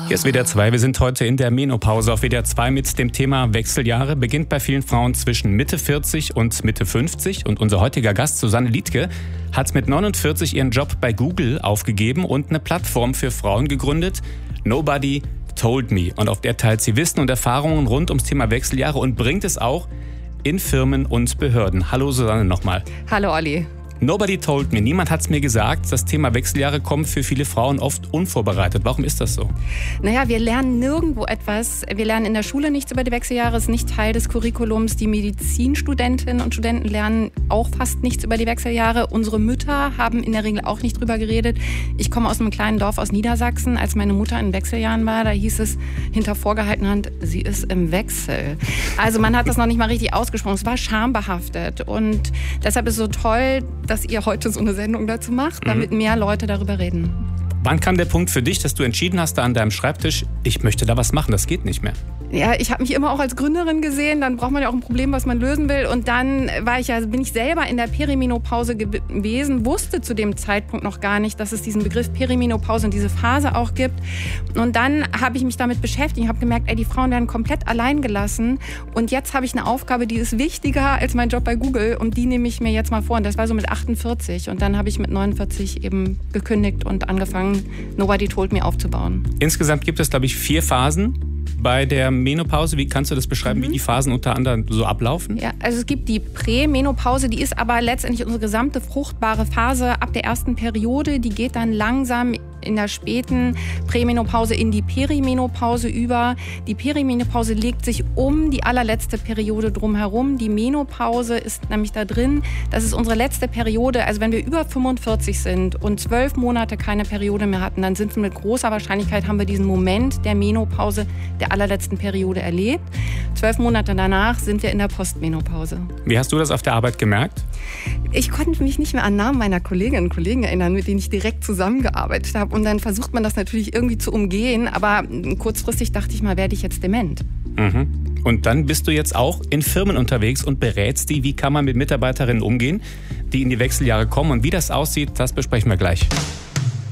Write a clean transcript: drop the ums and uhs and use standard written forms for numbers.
Hier ist WDR 2. Wir sind heute in der Menopause auf WDR 2 mit dem Thema Wechseljahre. Beginnt bei vielen Frauen zwischen Mitte 40 und Mitte 50. Und unser heutiger Gast, Susanne Liedtke, hat mit 49 ihren Job bei Google aufgegeben und eine Plattform für Frauen gegründet. Nobody Told Me. Und auf der teilt sie Wissen und Erfahrungen rund ums Thema Wechseljahre und bringt es auch in Firmen und Behörden. Hallo Susanne nochmal. Hallo Olli. Nobody told me. Niemand hat es mir gesagt. Das Thema Wechseljahre kommt für viele Frauen oft unvorbereitet. Warum ist das so? Naja, wir lernen nirgendwo etwas. Wir lernen in der Schule nichts über die Wechseljahre. Es ist nicht Teil des Curriculums. Die Medizinstudentinnen und Studenten lernen auch fast nichts über die Wechseljahre. Unsere Mütter haben in der Regel auch nicht drüber geredet. Ich komme aus einem kleinen Dorf aus Niedersachsen. Als meine Mutter in Wechseljahren war, da hieß es hinter vorgehaltener Hand, sie ist im Wechsel. Also man hat das noch nicht mal richtig ausgesprochen. Es war schambehaftet. Und deshalb ist es so toll, dass ihr heute so eine Sendung dazu macht, damit mehr Leute darüber reden. Wann kam der Punkt für dich, dass du entschieden hast, da an deinem Schreibtisch, ich möchte da was machen, das geht nicht mehr? Ja, ich habe mich immer auch als Gründerin gesehen, dann braucht man ja auch ein Problem, was man lösen will. Und dann bin ich selber in der Perimenopause gewesen, wusste zu dem Zeitpunkt noch gar nicht, dass es diesen Begriff Perimenopause und diese Phase auch gibt. Und dann habe ich mich damit beschäftigt und habe gemerkt, die Frauen werden komplett allein gelassen. Und jetzt habe ich eine Aufgabe, die ist wichtiger als mein Job bei Google und die nehme ich mir jetzt mal vor. Und das war so mit 48 und dann habe ich mit 49 eben gekündigt und angefangen, Nobody Told Me aufzubauen. Insgesamt gibt es, glaube ich, 4 Phasen bei der Menopause. Wie kannst du das beschreiben, wie die Phasen unter anderem so ablaufen? Ja, also es gibt die Prämenopause, die ist aber letztendlich unsere gesamte fruchtbare Phase ab der ersten Periode. Die geht dann langsam in der späten Prämenopause in die Perimenopause über. Die Perimenopause legt sich um die allerletzte Periode drumherum. Die Menopause ist nämlich da drin. Das ist unsere letzte Periode. Also wenn wir über 45 sind und 12 Monate keine Periode mehr hatten, dann sind wir mit großer Wahrscheinlichkeit, haben wir diesen Moment der Menopause der allerletzten Periode erlebt. 12 Monate danach sind wir in der Postmenopause. Wie hast du das auf der Arbeit gemerkt? Ich konnte mich nicht mehr an Namen meiner Kolleginnen und Kollegen erinnern, mit denen ich direkt zusammengearbeitet habe. Und dann versucht man das natürlich irgendwie zu umgehen. Aber kurzfristig dachte ich mal, werde ich jetzt dement. Und dann bist du jetzt auch in Firmen unterwegs und berätst die, wie kann man mit Mitarbeiterinnen umgehen, die in die Wechseljahre kommen. Und wie das aussieht, das besprechen wir gleich.